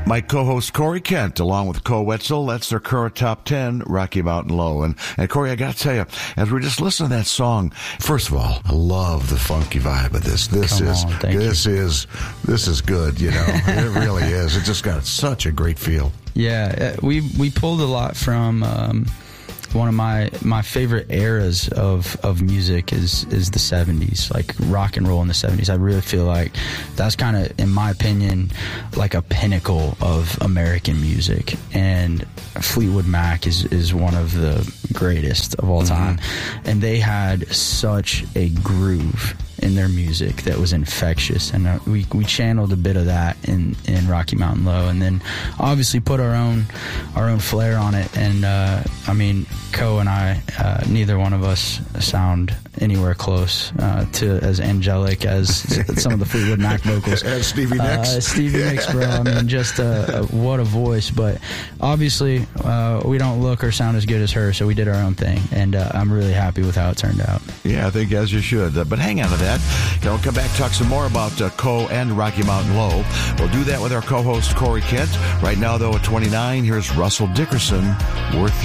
My co-host Corey Kent, along with Co Wetzel, that's their current top 10, Rocky Mountain Low. And Corey, I got to tell you, as we just listen to that song, first of all, I love the funky vibe of this. This is good, you know. It really is. It just got such a great feel. Yeah, we pulled a lot from one of my favorite eras of music is the 70s, like rock and roll in the 70s. I really feel like that's kind of, in my opinion, like a pinnacle of American music. And Fleetwood Mac is one of the greatest of all time. And they had such a groove in their music that was infectious, and we channeled a bit of that in Rocky Mountain Low, and then obviously put our own flair on it. And I mean, Co and I, neither one of us sound anywhere close to as angelic as some of the Fleetwood Mac vocals. As Stevie Nicks. Stevie Nicks, bro. I mean, just what a voice. But obviously, we don't look or sound as good as her, so we did our own thing, and I'm really happy with how it turned out. Yeah, I think as you should. But hang on to that. We'll come back, talk some more about Co and Rocky Mountain Low. We'll do that with our co-host Corey Kent. Right now, though, at 29, here's Russell Dickerson, Worth